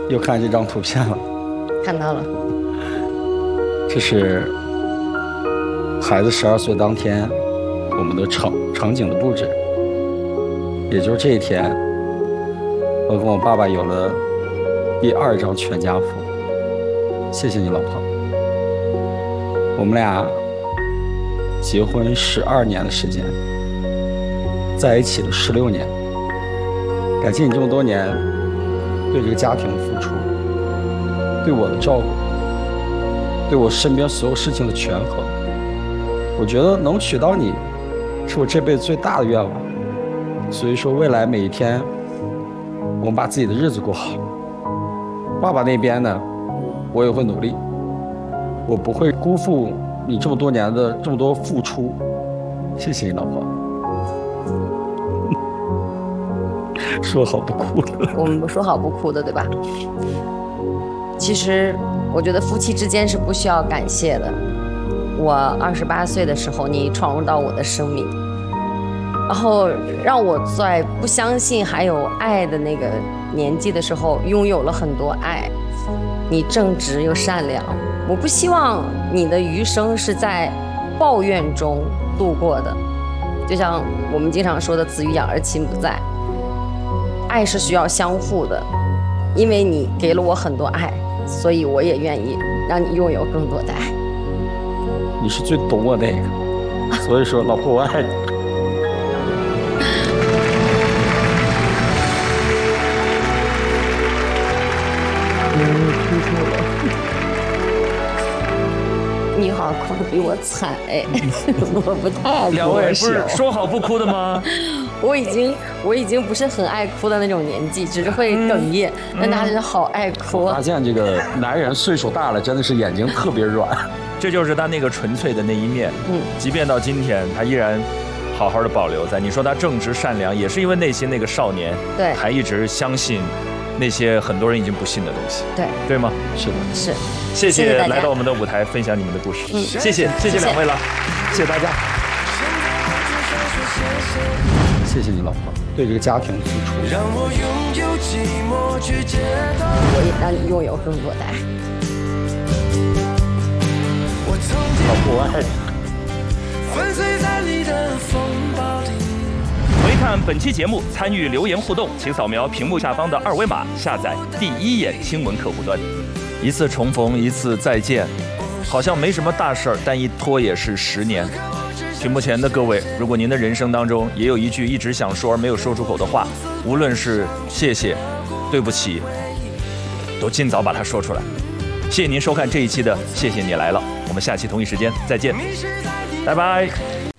又看这张图片了， 看到了。 这是孩子12岁当天我们的场景的布置，也就是这一天，我跟我爸爸有了第2张全家福。谢谢你，老婆。我们俩结婚12年的时间，在一起了16年。感谢你这么多年对这个家庭的付出，对我的照顾，对我身边所有事情的权衡。我觉得能娶到你，是我这辈子最大的愿望。所以说，未来每一天，我们把自己的日子过好。爸爸那边呢，我也会努力，我不会辜负你这么多年的这么多付出。谢谢你，老婆。说好不哭的， 我们不说好不哭的，对吧？其实我觉得夫妻之间是不需要感谢的。我28岁的时候，你闯入到我的生命，然后让我在不相信还有爱的那个年纪的时候，拥有了很多爱。你正直又善良，我不希望你的余生是在抱怨中度过的。就像我们经常说的“子欲养而亲不在”，爱是需要相互的。因为你给了我很多爱，所以我也愿意让你拥有更多的爱。 你是最懂我那个，所以说，老婆，我爱你。 你好，哭得比我惨哎，我不太爱哭。 两位不是说好不哭的吗？ 我已经不是很爱哭的那种年纪，只是会哽咽，但他是好爱哭。 我发现这个男人岁数大了，真的是眼睛特别软。 这就是他那个纯粹的那一面。即便到今天，他依然好好的保留在。你说他正直善良，也是因为内心那个少年， 对， 还一直相信那些很多人已经不信的东西。对吗？ 是的， 是。 谢谢来到我们的舞台分享你们的故事。谢谢两位了，谢谢大家。 谢谢你，老婆，对这个家庭付出。 我也让你拥有更多的爱。 老婆，我爱你。回看本期节目，参与留言互动，请扫描屏幕下方的2维码，下载第一眼新闻客户端。一次重逢，一次再见，好像没什么大事儿，但一拖也是10年。屏幕前的各位，如果您的人生当中也有一句一直想说而没有说出口的话，无论是谢谢、对不起，都尽早把它说出来。谢谢您收看这一期的《谢谢你来了》，我们下期同一时间再见，拜拜。